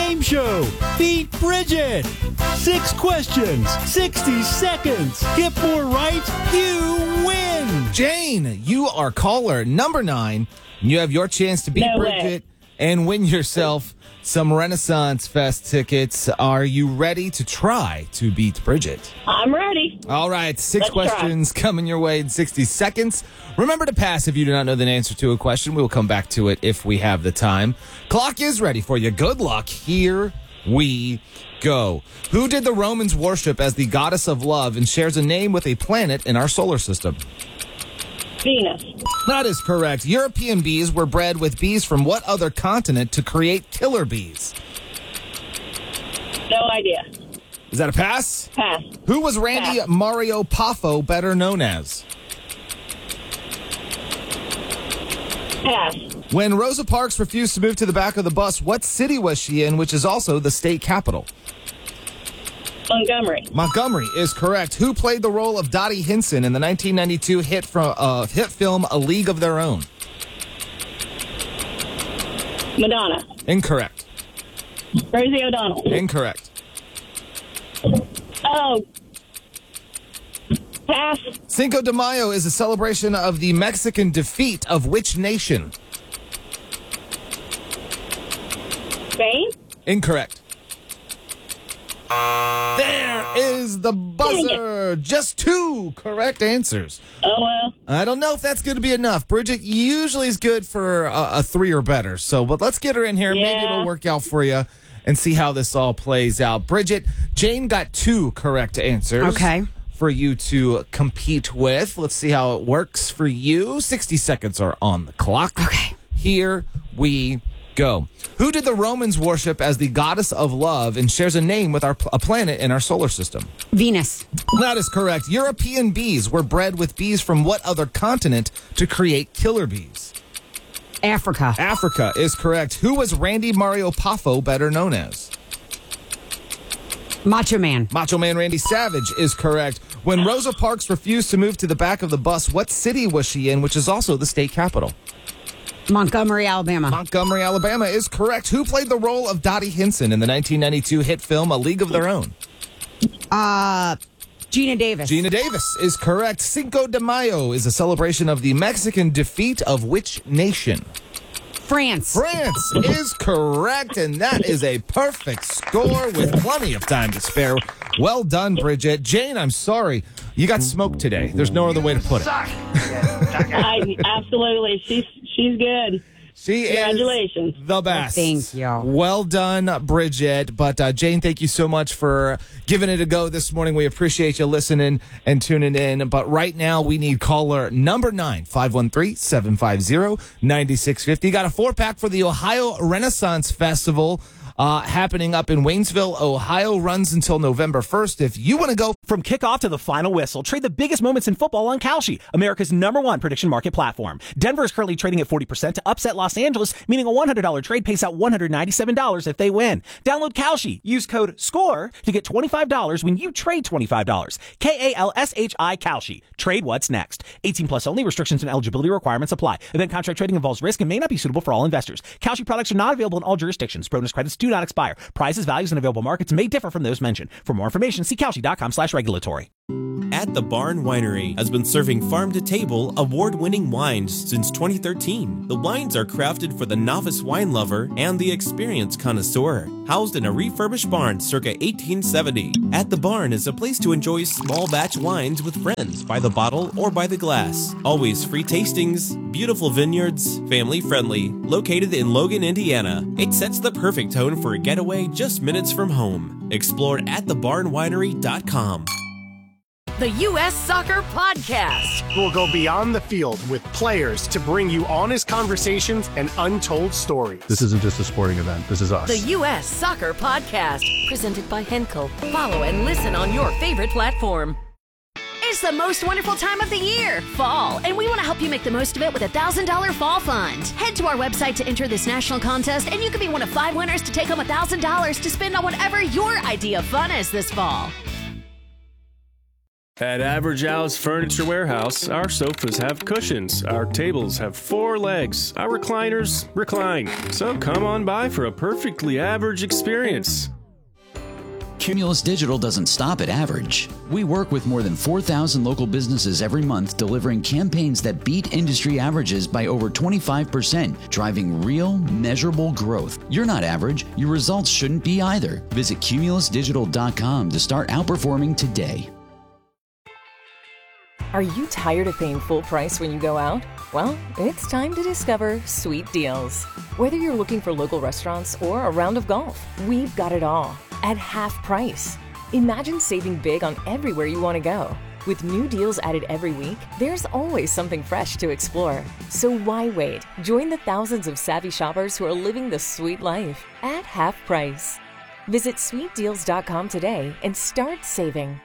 game show. Beat Bridget. 6 questions, 60 seconds. Get more right, you win. Jane, you are caller number 9. You have your chance to beat Bridget and win yourself some Renaissance Fest tickets. Are you ready to try to beat Bridget? I'm ready. All right, 6 questions coming your way in 60 seconds. Remember to pass if you do not know the answer to a question. We will come back to it if we have the time. Clock is ready for you. Good luck. Here we go. Who did the Romans worship as the goddess of love and shares a name with a planet in our solar system? Venus. That is correct. European bees were bred with bees from what other continent to create killer bees? No idea. Is that a pass? Pass. Who was Randy Mario Poffo better known as? Pass. When Rosa Parks refused to move to the back of the bus, what city was she in, which is also the state capital? Montgomery. Montgomery is correct. Who played the role of Dottie Hinson in the 1992 hit film A League of Their Own? Madonna. Incorrect. Rosie O'Donnell. Incorrect. Oh. Pass. Cinco de Mayo is a celebration of the Mexican defeat of which nation? Spain. Incorrect. There is the buzzer. Just 2 correct answers. Oh, well. I don't know if that's going to be enough. Bridget usually is good for a 3 or better. But let's get her in here. Yeah. Maybe it'll work out for you and see how this all plays out. Bridget, Jane got 2 correct answers. Okay. For you to compete with. Let's see how it works for you. 60 seconds are on the clock. Okay. Here we go. Who did the Romans worship as the goddess of love and shares a name with a planet in our solar system? Venus. That is correct. European bees were bred with bees from what other continent to create killer bees? Africa. Africa is correct. Who was Randy Mario Poffo better known as? Macho Man. Macho Man Randy Savage is correct. When Rosa Parks refused to move to the back of the bus, what city was she in, which is also the state capital? Montgomery, Alabama. Montgomery, Alabama is correct. Who played the role of Dottie Hinson in the 1992 hit film A League of Their Own? Gina Davis. Gina Davis is correct. Cinco de Mayo is a celebration of the Mexican defeat of which nation? France. France is correct, and that is a perfect score with plenty of time to spare. Well done, Bridget. Jane, I'm sorry. You got smoked today. There's no other way to put it. Absolutely. She's good. She Congratulations. is the best. Thank you. Well done, Bridget. But Jane, thank you so much for giving it a go this morning. We appreciate you listening and tuning in. But right now, we need caller number 9, 513-750-9650. Got a 4-pack for the Ohio Renaissance Festival happening up in Waynesville, Ohio. Runs until November 1st. If you want to go from kickoff to the final whistle, trade the biggest moments in football on Kalshi, America's #1 prediction market platform. Denver is currently trading at 40% to upset Los Angeles, meaning a $100 trade pays out $197 if they win. Download Kalshi. Use code SCORE to get $25 when you trade $25. KALSHI Kalshi. Trade what's next. 18 plus only. Restrictions and eligibility requirements apply. Event contract trading involves risk and may not be suitable for all investors. Kalshi products are not available in all jurisdictions. Bonus credits do not expire. Prices, values, and available markets may differ from those mentioned. For more information, see Kalshi.com/regulatory. At the Barn Winery has been serving farm-to-table, award-winning wines since 2013. The wines are crafted for the novice wine lover and the experienced connoisseur. Housed in a refurbished barn circa 1870, At the Barn is a place to enjoy small-batch wines with friends by the bottle or by the glass. Always free tastings, beautiful vineyards, family-friendly, located in Logan, Indiana. It sets the perfect tone for a getaway just minutes from home. Explore atthebarnwinery.com. The U.S. Soccer Podcast. We'll go beyond the field with players to bring you honest conversations and untold stories. This isn't just a sporting event. This is us. The U.S. Soccer Podcast. Presented by Henkel. Follow and listen on your favorite platform. It's the most wonderful time of the year, fall, and we want to help you make the most of it with a $1,000 fall fund. Head to our website to enter this national contest, and you could be one of 5 winners to take home $1,000 to spend on whatever your idea of fun is this fall. At Average Al's Furniture Warehouse, our sofas have cushions, our tables have 4 legs, our recliners recline. So come on by for a perfectly average experience. Cumulus Digital doesn't stop at average. We work with more than 4,000 local businesses every month, delivering campaigns that beat industry averages by over 25%, driving real, measurable growth. You're not average. Your results shouldn't be either. Visit cumulusdigital.com to start outperforming today. Are you tired of paying full price when you go out? Well, it's time to discover Sweet Deals. Whether you're looking for local restaurants or a round of golf, we've got it all at half price. Imagine saving big on everywhere you want to go. With new deals added every week, there's always something fresh to explore. So why wait? Join the thousands of savvy shoppers who are living the sweet life at half price. Visit sweetdeals.com today and start saving.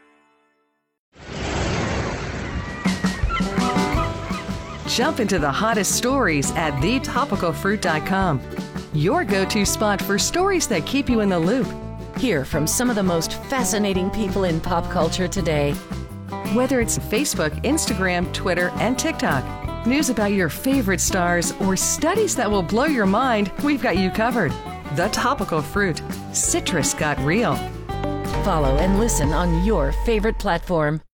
Jump into the hottest stories at thetopicalfruit.com. Your go-to spot for stories that keep you in the loop. Hear from some of the most fascinating people in pop culture today. Whether it's Facebook, Instagram, Twitter, and TikTok, news about your favorite stars, or studies that will blow your mind, we've got you covered. The Topical Fruit. Citrus got real. Follow and listen on your favorite platform.